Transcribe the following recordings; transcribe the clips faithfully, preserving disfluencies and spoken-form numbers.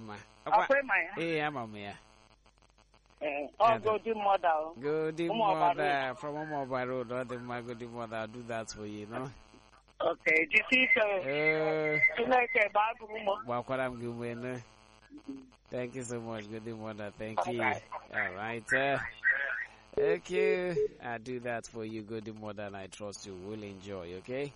ama. Akwe ma ya. Eh, ama me ya. Eh, oh, Golden Mother. Golden Umoba Mother from Umoba Road. All the my Golden Mother, I'll do that for you, no? Okay, do you see Uh, you like a Bible woman? well, what I'm doing. Thank you so much, Golden Mother. Thank you. All right. Uh, okay, I'll do that for you, Golden Mother, and I trust you will enjoy, okay?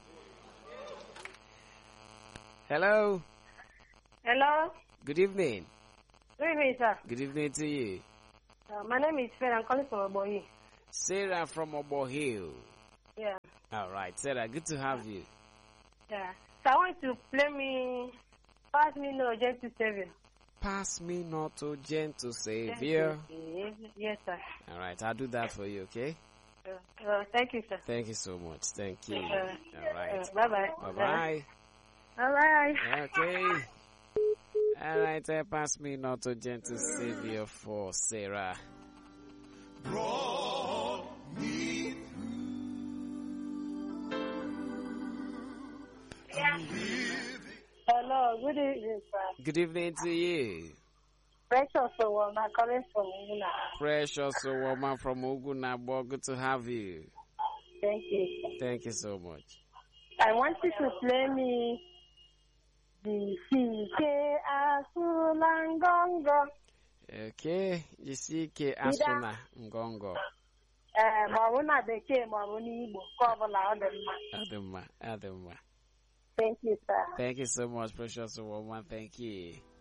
Hello. Hello. Good evening. Good evening, sir. Good evening to you. Uh, my name is Fred. I'm calling from Obohi. Sarah from Obo Hill. Yeah. All right, Sarah, good to have you. Yeah. So I want to play me, pass me no gentle savior. Pass me not to gentle Savior. Yes, sir. All right, I'll do that for you, okay? Uh, uh, thank you, sir. Thank you so much. Thank you. Uh, All right. Uh, bye bye. Bye-bye. Bye bye. Okay. All right, uh, pass me not to gentle Savior for Sarah. Brought me Hello, good evening, sir. Good evening to you. Precious one, I'm calling from Una. Precious woman from Ogunabo. Good to have you. Thank you. Thank you so much. I want you to play me the C K Asulangongo. Okay. Jisike Asuna Ngongo. Eh, ma ọ bụ na Bekee ma ọ bụ n'Igbo ka ọ bụla ọ dị mma. Aduma. Aduma. Thank you, sir. Thank you so much, precious woman. Thank you.